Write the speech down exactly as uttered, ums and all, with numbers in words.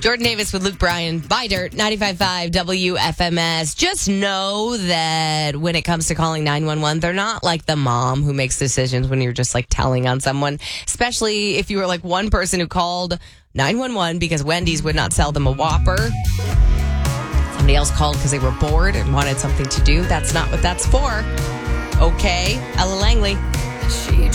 Jordan Davis with Luke Bryan. By Dirt, ninety-five point five W F M S. Just know that when it comes to calling nine one one, they're not like the mom who makes decisions when you're just like telling on someone, especially if you were like one person who called nine one one because Wendy's would not sell them a Whopper. Somebody else called because they were bored and wanted something to do. That's not what that's for. Okay, Ella Langley. She